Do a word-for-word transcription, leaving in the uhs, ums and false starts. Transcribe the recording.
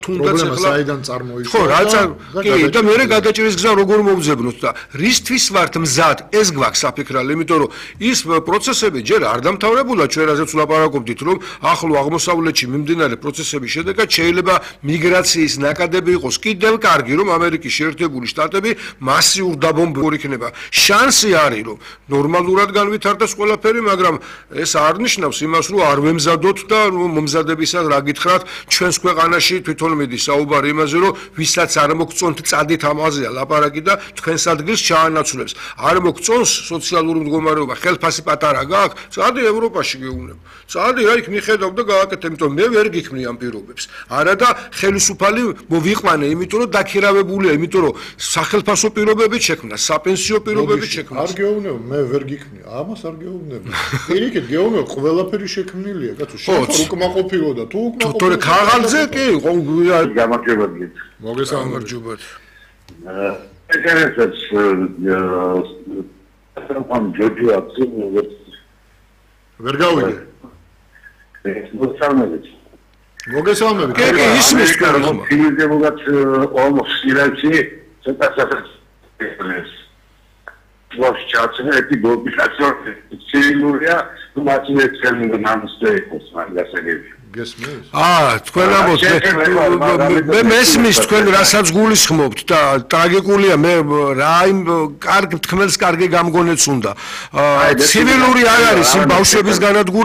თუნდაც ახლა საიდან წარმოიშვა ხო რა კი და მე გადაჭრის გზა როგორ მოვძებნოთ და რისთვის ვართ მზად ეს გვაქვს საფიქრალ იმიტომ რომ ის პროცესები ჯერ არ დამთავრებულა ჩვენ რაზეც ვლაპარაკობდით რომ ახლო აღმოსავლეთში მიმდინარე პროცესების შედეგად შეიძლება მიგრაციის ნაკადები იყოს კიდევ კარგი რომ ამერიკის შეერთებული შტატები მასიურ დაბომბებულ იქნება შანსი არის რომ ნორმალურად განვითარდეს ყველაფერი მაგრამ ეს არ ნიშნავს იმას რომ არ ვემზადოთ და მომზადებისას რა გითხრათ ჩვენს ქვეყანაში თვითონ მიდის საუბარი იმაზე რომ ვისაც არ მოგწონთ წადით ამაზეა ლაპარაკი და თქვენს ადგილს ჩაანაცვლებს არ მოგწონს სოციალური მდგომარეობა ხელფასი პატარა გაქვს წადი ევროპაში გეუბნებ წადი რა იქ მიხედავ და გააკეთე იმიტომ მე ვერ გიქმნი ამ პირობებს არა და ხელისუფალი მოვიყვანე იმიტომ რომ დაქირავებულია იმიტომ რომ სახელფასო პირობებით შექმნა საპენსიო პირობებით შექმნა არ გეუბნებ მე ვერ გიქმნი ამას არ გეუბნებ პირიქით გეუბნებ ყველაფერი შექმნილია კაცო შენ უკმაყოფილო და თუ უკმაყოფილო ქაღალზე კი გამარჯობებით. მოგესალმებით. ეგრეც ამ ჯოჯო აქტივი ვერ გავიგე. მოგესალმებით. მოგესალმებით. კი, კი, ისმის კარგო. ფილმებად almost სირაჩი ცოტა ეს ვაშ ჩაწერეთი გობიკაცო ცილურია მათინეც ხელმე ნამსტეიქოს მაგასაგები გესმის? აა, თქვენ ამბობთ, მე მესმის თქვენ რასაც გულისხმობთ და ტრაგიკულია მე რა იმ კარგ თქმელს კარგი გამგონეც უნდა. ცივილური არ არის იმ ბავშვების განადგურება